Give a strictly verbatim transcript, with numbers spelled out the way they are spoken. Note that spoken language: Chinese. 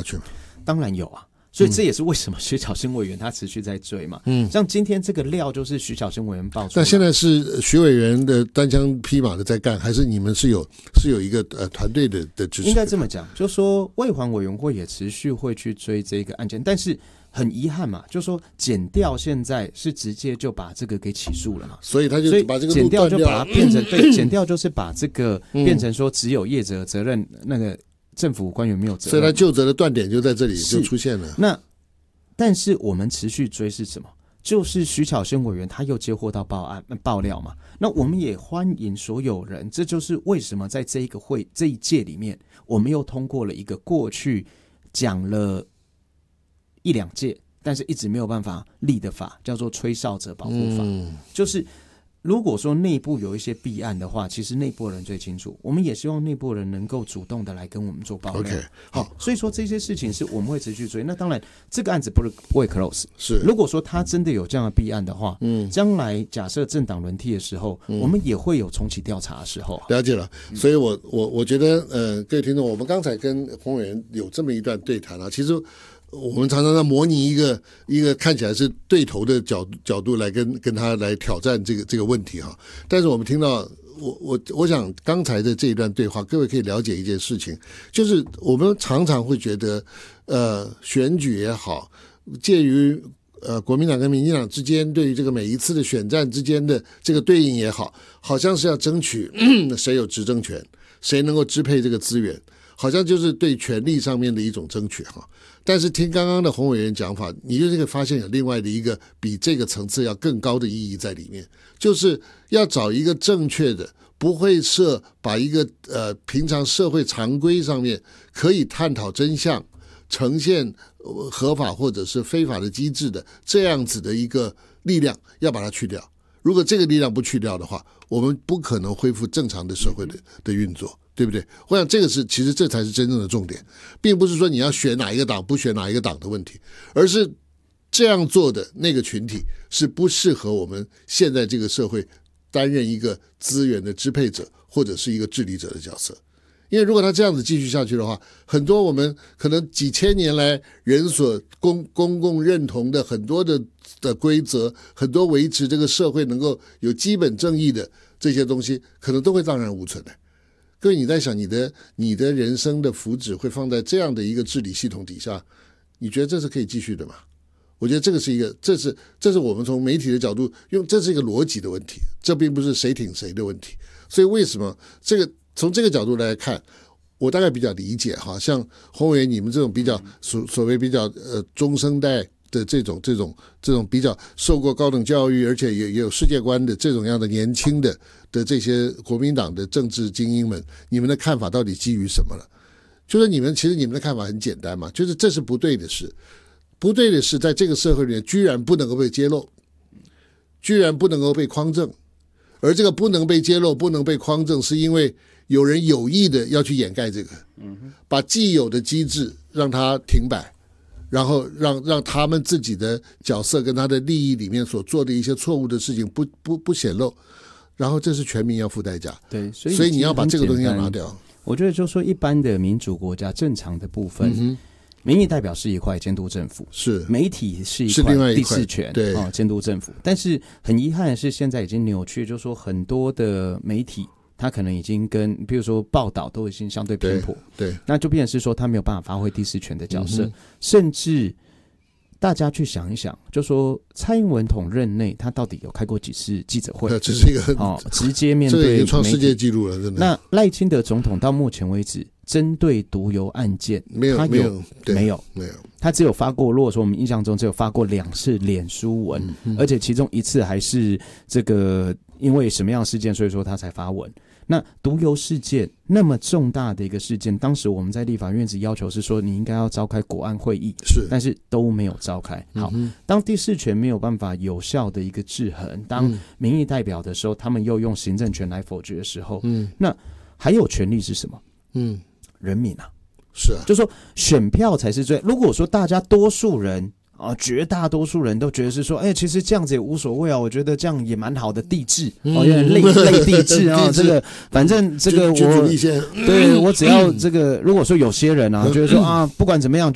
去吗？ 当然有啊。所以这也是为什么徐巧芯委员他持续在追嘛。嗯，像今天这个料就是徐巧芯委员爆出来。 但现在是徐委员的单枪匹马的在干，还是你们是有是有一个呃团队的的支持？ 应该这么讲，就说卫环委员会也持续会去追这个案件，但是很遗憾嘛，就说检调现在是直接就把这个给起诉了嘛， 所以他就把这个检调就把它变成对检调就是把这个变成说只有业者责任，那个政府官员没有责任， 所以他究责的断点就在这里就出现了。 那但是我们持续追是什么？就是徐巧芯委员他又接获到报案爆料嘛，那我们也欢迎所有人，这就是为什么在这一个会这一届里面，我们又通过了一个过去讲了一两届，但是一直没有办法立的法，叫做吹哨者保护法，嗯、就是如果说内部有一些弊案的话，其实内部人最清楚，我们也希望内部人能够主动的来跟我们做爆料。 Okay, 好，所以说这些事情是我们会持续追。那当然，这个案子不是不会 close。 是， 如果说他真的有这样的弊案的话，嗯，将来假设政党轮替的时候，嗯、我们也会有重启调查的时候、啊。 了解了，所以我我我觉得，呃，各位听众，我们刚才跟洪委员有这么一段对谈啊，其实。我们常常在模拟一个一个看起来是对头的角度角度来跟跟他来挑战这个这个问题哈，但是我们听到我我我想刚才的这一段对话，各位可以了解一件事情，就是我们常常会觉得，呃，选举也好，介于呃国民党跟民进党之间对于这个每一次的选战之间的这个对应也好，好像是要争取谁有执政权，谁能够支配这个资源。好像就是对权力上面的一种争取哈，但是听刚刚的洪委员讲法，你就会发现有另外的一个比这个层次要更高的意义在里面，就是要找一个正确的，不会设把一个呃平常社会常规上面可以探讨真相、呈现合法或者是非法的机制的这样子的一个力量，要把它去掉。如果这个力量不去掉的话，我们不可能恢复正常的社会的的运作。对不对？我想这个是其实这才是真正的重点，并不是说你要选哪一个党不选哪一个党的问题，而是这样做的那个群体是不适合我们现在这个社会担任一个资源的支配者或者是一个治理者的角色。因为如果他这样子继续下去的话，很多我们可能几千年来人所公公共认同的很多的的规则，很多维持这个社会能够有基本正义的这些东西，可能都会荡然无存的。各位，你在想你的你的人生的福祉会放在这样的一个治理系统底下，你觉得这是可以继续的吗？我觉得这个是一个，这是这是我们从媒体的角度用，这是一个逻辑的问题，这并不是谁挺谁的问题。所以为什么这个从这个角度来看，我大概比较理解哈，像洪委员你们这种比较所所谓比较呃中生代的这种这种这种比较受过高等教育，而且也也有世界观的这种样的年轻的的这些国民党的政治精英们，你们的看法到底基于什么了？就是你们其实你们的看法很简单嘛，就是这是不对的事，不对的事在这个社会里面居然不能够被揭露，居然不能够被匡正，而这个不能被揭露、不能被匡正，是因为有人有意的要去掩盖这个，把既有的机制让它停摆。然后让让他们自己的角色跟他的利益里面所做的一些错误的事情不不不显露，然后这是全民要付代价。 对，所以所以你要把这个东西要拿掉。 我觉得就是说，一般的民主国家正常的部分，嗯、民意代表是一块监督政府，是媒体是一块第四权，对啊、哦，监督政府。但是很遗憾的是，现在已经扭曲，就是说很多的媒体。他可能已经跟比如说报道都已经相对偏颇， 对， 对，那就变成是说他没有办法发挥第四权的角色，嗯、甚至大家去想一想，就说蔡英文统任内他到底有开过几次记者会？ 这是一个、 哦、直接面对媒体，这已经创世界纪录了，真的。 那赖清德总统到目前为止针对毒油案件， 没有， 他有没有， 没有， 没有， 他只有发过，如果说我们印象中只有发过两次脸书文，嗯嗯、而且其中一次还是这个因为什么样的事件，所以说他才发文。那毒油事件那么重大的一个事件，当时我们在立法院子要求是说你应该要召开国安会议，是，但是都没有召开。好，嗯、当第四权没有办法有效的一个制衡，当民意代表的时候，他们又用行政权来否决的时候，嗯，那还有权利是什么？嗯，人民啊， 是啊， 就说选票才是最。如果说大家多数人。啊，绝大多数人都觉得是说，哎、欸，其实这样子也无所谓啊，我觉得这样也蛮好的地质，哦、嗯，有点类类地质啊，这个反正这个我，对我只要这个，如果说有些人啊，觉得说啊，不管怎么样，